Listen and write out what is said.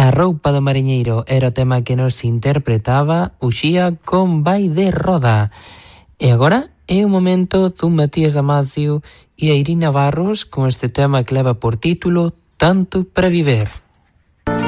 A roupa do mariñeiro era o tema que nos interpretaba Uxía con Vai de Roda. E agora é o momento dun Matías Damasio e a Irina Barros con este tema que leva por título Tanto para Viver.